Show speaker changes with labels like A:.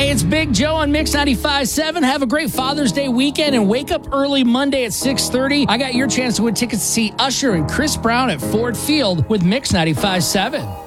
A: Hey, it's Big Joe on Mix 95.7. Have a great Father's Day weekend and wake up early Monday at 6:30. I got your chance to win tickets to see Usher and Chris Brown at Ford Field with Mix 95.7.